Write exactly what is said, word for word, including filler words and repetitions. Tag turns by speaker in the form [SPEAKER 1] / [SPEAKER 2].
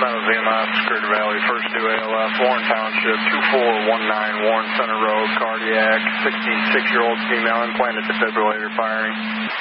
[SPEAKER 1] Meadows E M S, Crater Valley, first two A L F, Warren Township, two four one nine, Warren Center Road, cardiac, sixty-six-year-old female, implanted defibrillator firing.